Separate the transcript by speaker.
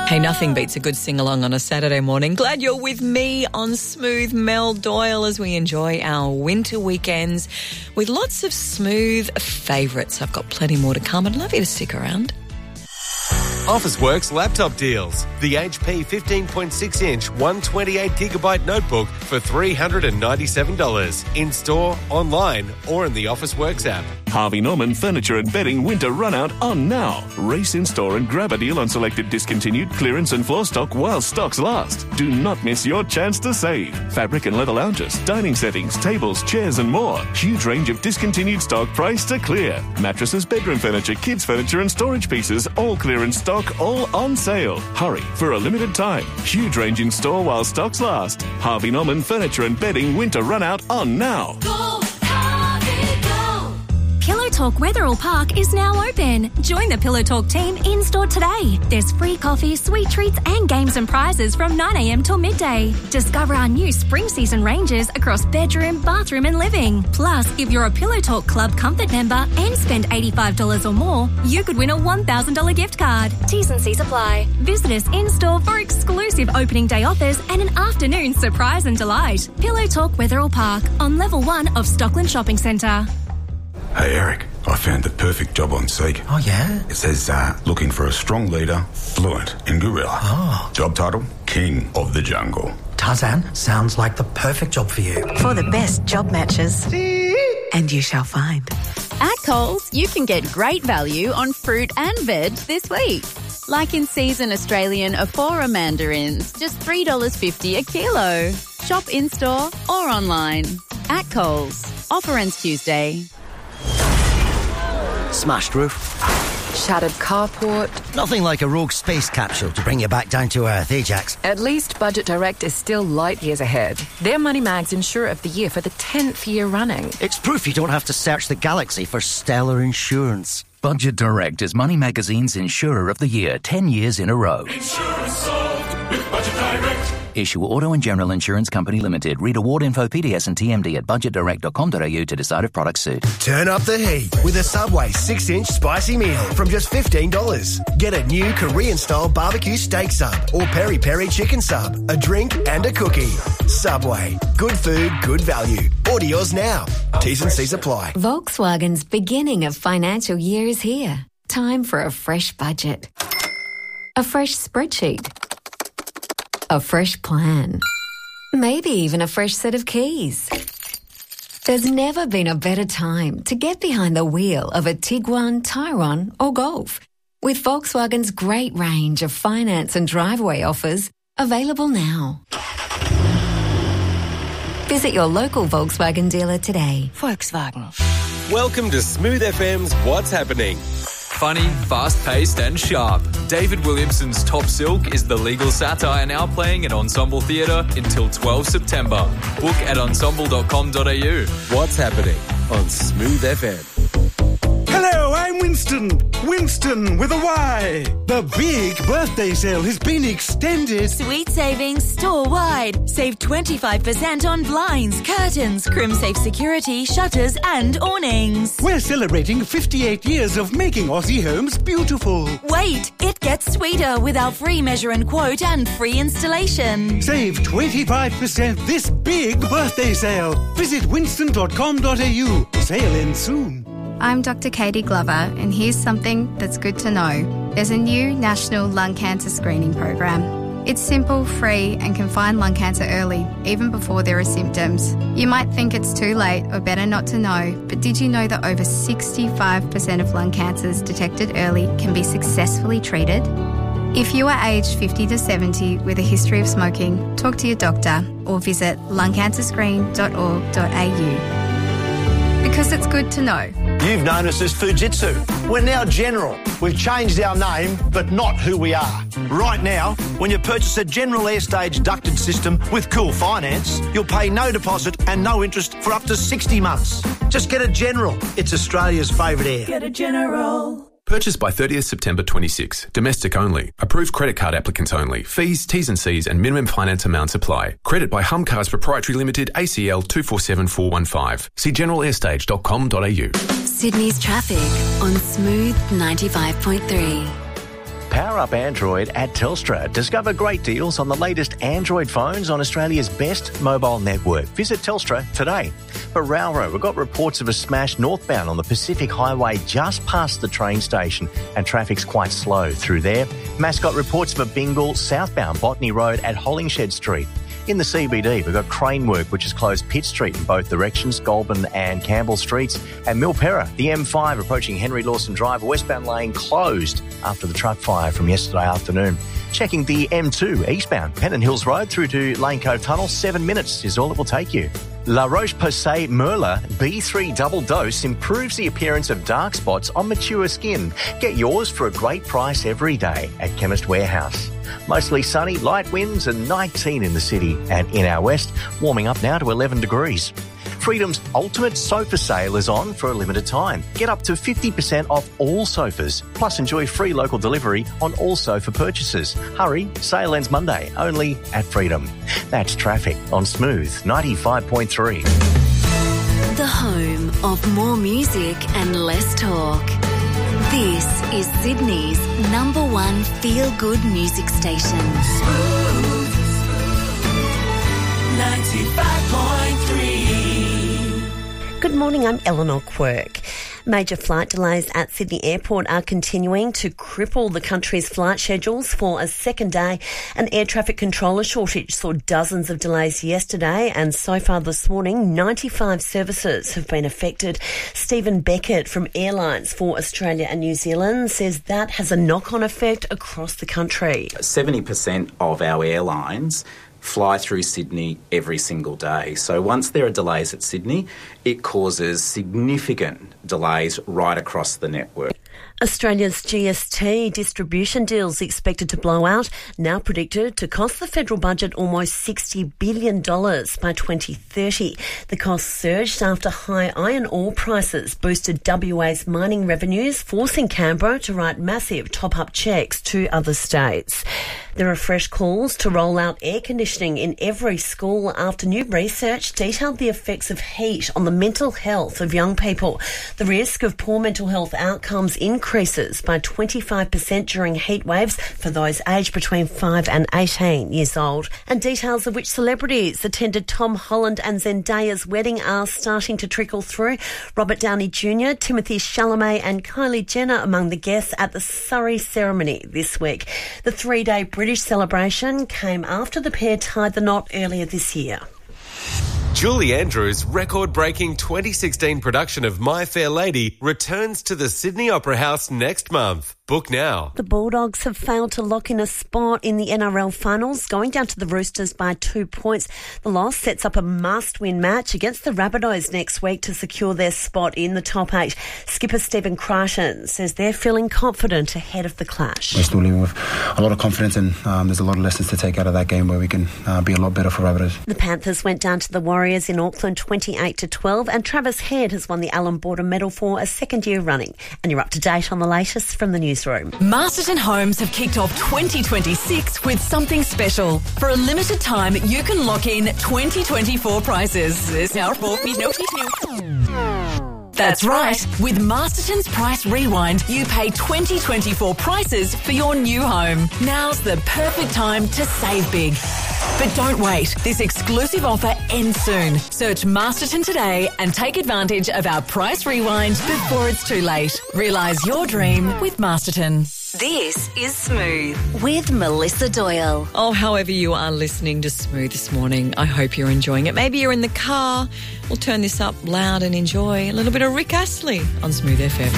Speaker 1: Hey, nothing beats a good sing-along on a Saturday morning. Glad you're with me on Smooth Mel Doyle as we enjoy our winter weekends with lots of Smooth favourites. I've got plenty more to come. I'd love you to stick around.
Speaker 2: Officeworks laptop deals. The HP 15.6-inch 128GB notebook for $397. In-store, online or in the Officeworks app.
Speaker 3: Harvey Norman Furniture and Bedding winter run-out on now. Race in store and grab a deal on selected discontinued clearance and floor stock while stocks last. Do not miss your chance to save. Fabric and leather lounges, dining settings, tables, chairs and more. Huge range of discontinued stock priced to clear. Mattresses, bedroom furniture, kids furniture and storage pieces, all clearance stock, all on sale. Hurry for a limited time. Huge range in store while stocks last. Harvey Norman Furniture and Bedding winter run-out on now.
Speaker 4: Go, Harvey, go! Pillow Talk Wetherell Park is now open. Join the Pillow Talk team in-store today. There's free coffee, sweet treats and games and prizes from 9am till midday. Discover our new spring season ranges across bedroom, bathroom and living. Plus, if you're a Pillow Talk Club Comfort member and spend $85 or more, you could win a $1,000 gift card. T's and C's apply. Visit us in-store for exclusive opening day offers and an afternoon surprise and delight. Pillow Talk Wetherell Park on level 1 of Stockland Shopping Centre.
Speaker 5: Hey, Eric, I found the perfect job on Seek.
Speaker 6: Oh, yeah?
Speaker 5: It says, looking for a strong leader, fluent in gorilla.
Speaker 6: Oh.
Speaker 5: Job title, King of the Jungle.
Speaker 6: Tarzan, sounds like the perfect job for you.
Speaker 7: For the best job matches. And you shall find.
Speaker 8: At Coles, you can get great value on fruit and veg this week. Like in season Australian Aphora mandarins, just $3.50 a kilo. Shop in-store or online. At Coles. Offer ends Tuesday.
Speaker 9: Smashed roof.
Speaker 10: Shattered carport.
Speaker 9: Nothing like a rogue space capsule to bring you back down to earth, eh, Jax?
Speaker 10: At least Budget Direct is still light years ahead. They're Money Mag's Insurer of the Year for the 10th year running.
Speaker 9: It's proof you don't have to search the galaxy for stellar insurance.
Speaker 11: Budget Direct is Money Magazine's Insurer of the Year 10 years in a row.
Speaker 12: Insurance solved with Budget Direct.
Speaker 11: Issue Auto and General Insurance Company Limited. Read award info, PDS and TMD at budgetdirect.com.au to decide if products suit.
Speaker 13: Turn up the heat with a Subway 6-inch spicy meal from just $15. Get a new Korean-style barbecue steak sub or peri-peri chicken sub, a drink and a cookie. Subway. Good food, good value. Order yours now. T's and C's apply.
Speaker 14: Volkswagen's beginning of financial year is here. Time for a fresh budget. A fresh spreadsheet. A fresh plan. Maybe even a fresh set of keys. There's never been a better time to get behind the wheel of a Tiguan, Tyrone or Golf. With Volkswagen's great range of finance and driveway offers available now. Visit your local Volkswagen dealer today.
Speaker 2: Volkswagen. Welcome to Smooth FM's What's Happening.
Speaker 15: Funny, fast-paced and sharp. David Williamson's Top Silk is the legal satire now playing at Ensemble Theatre until 12 September. Book at ensemble.com.au.
Speaker 2: What's Happening on Smooth FM.
Speaker 16: Hello, I'm Winston. Winston with a Y. The big birthday sale has been extended.
Speaker 17: Sweet savings store-wide. Save 25% on blinds, curtains, Crimsafe security, shutters and awnings.
Speaker 16: We're celebrating 58 years of making Aussie homes beautiful.
Speaker 17: Wait, it gets sweeter with our free measure and quote and free installation.
Speaker 16: Save 25% this big birthday sale. Visit winston.com.au. Sale ends soon.
Speaker 18: I'm Dr. Katie Glover, and here's something that's good to know. There's a new national lung cancer screening program. It's simple, free, and can find lung cancer early, even before there are symptoms. You might think it's too late or better not to know, but did you know that over 65% of lung cancers detected early can be successfully treated? If you are aged 50 to 70 with a history of smoking, talk to your doctor or visit lungcancerscreen.org.au. Because it's good to know.
Speaker 19: You've known us as Fujitsu. We're now General. We've changed our name, but not who we are. Right now, when you purchase a General Airstage ducted system with Cool Finance, you'll pay no deposit and no interest for up to 60 months. Just get a General. It's Australia's favourite air.
Speaker 17: Get a General.
Speaker 20: Purchased by 30th September 26. Domestic only. Approved credit card applicants only. Fees, T's and C's and minimum finance amounts apply. Credit by Humcars Proprietary Limited, ACL 247415. See generalairstage.com.au.
Speaker 14: Sydney's traffic on Smooth 95.3.
Speaker 21: Power Power up Android at Telstra. Discover great deals on the latest Android phones on Australia's best mobile network. Visit Telstra today. For Rowra, we've got reports of a smash northbound on the Pacific Highway just past the train station, and traffic's quite slow through there. Mascot reports of a bingle southbound Botany Road at Hollingshed Street. In the CBD, we've got crane work, which has closed Pitt Street in both directions, Goulburn and Campbell Streets. And Milperra, the M5 approaching Henry Lawson Drive, westbound lane closed after the truck fire from yesterday afternoon. Checking the M2 eastbound, Pennant Hills Road through to Lane Cove Tunnel, 7 minutes is all it will take you. La Roche-Posay Merla B3 Double Dose improves the appearance of dark spots on mature skin. Get yours for a great price every day at Chemist Warehouse. Mostly sunny, light winds and 19 in the city, and in our west, warming up now to 11 degrees. Freedom's ultimate sofa sale is on for a limited time. Get up to 50% off all sofas, plus enjoy free local delivery on all sofa purchases. Hurry, sale ends Monday, only at Freedom. That's traffic on Smooth 95.3.
Speaker 4: The home of more music and less talk. This is Sydney's #1 feel-good music station.
Speaker 12: Smooth 95.3.
Speaker 22: Good morning, I'm Eleanor Quirk. Major flight delays at Sydney Airport are continuing to cripple the country's flight schedules for a second day. An air traffic controller shortage saw dozens of delays yesterday, and so far this morning, 95 services have been affected. Stephen Beckett from Airlines for Australia and New Zealand says that has a knock-on effect across the country.
Speaker 23: 70% of our airlines fly through Sydney every single day. So once there are delays at Sydney, it causes significant delays right across the network.
Speaker 22: Australia's GST distribution deals expected to blow out, now predicted to cost the federal budget almost $60 billion by 2030. The cost surged after high iron ore prices boosted WA's mining revenues, forcing Canberra to write massive top-up checks to other states. There are fresh calls to roll out air conditioning in every school after new research detailed the effects of heat on the mental health of young people. The risk of poor mental health outcomes increases by 25% during heat waves for those aged between 5 and 18 years old. And details of which celebrities attended Tom Holland and Zendaya's wedding are starting to trickle through. Robert Downey Jr., Timothée Chalamet and Kylie Jenner among the guests at the Surrey ceremony this week. The 3-day British celebration came after the pair tied the knot earlier this year.
Speaker 2: Julie Andrews' record-breaking 2016 production of My Fair Lady returns to the Sydney Opera House next month. Book now.
Speaker 22: The Bulldogs have failed to lock in a spot in the NRL finals, going down to the Roosters by 2 points. The loss sets up a must-win match against the Rabbitohs next week to secure their spot in the top 8. Skipper Stephen Crichton says they're feeling confident ahead of the clash.
Speaker 24: We're still living with a lot of confidence, and there's a lot of lessons to take out of that game where we can be a lot better for Rabbitohs.
Speaker 22: The Panthers went down to the Warriors in Auckland 28-12, and Travis Head has won the Allan Border Medal for a second year running. And you're up to date on the latest from the newsroom.
Speaker 17: Masterton Homes have kicked off 2026 with something special. For a limited time, you can lock in 2024 prices. That's right. With Masterton's Price Rewind, you pay 2024 prices for your new home. Now's the perfect time to save big. But don't wait. This exclusive offer ends soon. Search Masterton today and take advantage of our Price Rewind before it's too late. Realise your dream with Masterton.
Speaker 4: This is Smooth with Melissa Doyle.
Speaker 1: Oh, however you are listening to Smooth this morning, I hope you're enjoying it. Maybe you're in the car. We'll turn this up loud and enjoy a little bit of Rick Astley on Smooth FM.